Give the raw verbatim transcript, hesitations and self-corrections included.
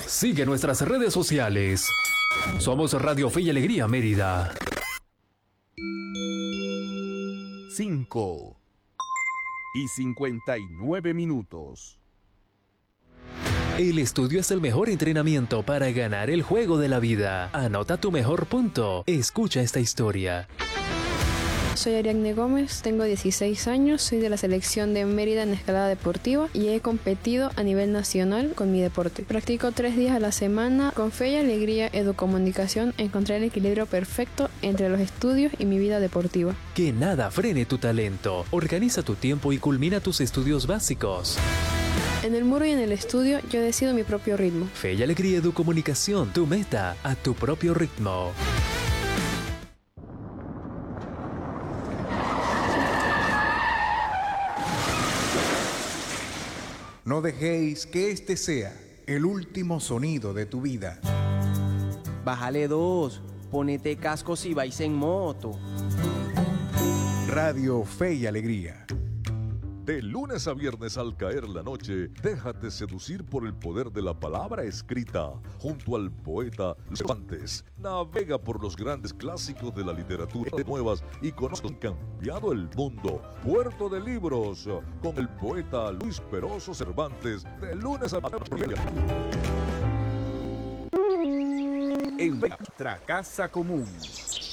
Sigue nuestras redes sociales. Somos Radio Fe y Alegría Mérida. cinco y cincuenta y nueve minutos. El estudio es el mejor entrenamiento para ganar el juego de la vida. Anota tu mejor punto. Escucha esta historia. Soy Ariadne Gómez, tengo dieciséis años, soy de la selección de Mérida en escalada deportiva y he competido a nivel nacional con mi deporte. Practico tres días a la semana. Con Fe y Alegría Educomunicación encontré el equilibrio perfecto entre los estudios y mi vida deportiva. Que nada frene tu talento. Organiza tu tiempo y culmina tus estudios básicos. En el muro y en el estudio yo decido mi propio ritmo. Fe y Alegría Educomunicación, tu meta a tu propio ritmo. No dejéis que este sea el último sonido de tu vida. Bájale dos, ponete casco si vais en moto. Radio Fe y Alegría. De lunes a viernes al caer la noche, déjate seducir por el poder de la palabra escrita. Junto al poeta Cervantes, navega por los grandes clásicos de la literatura nuevas y conoce que han cambiado el mundo. Puerto de Libros, con el poeta Luis Peroso Cervantes, de lunes a viernes. En nuestra casa común.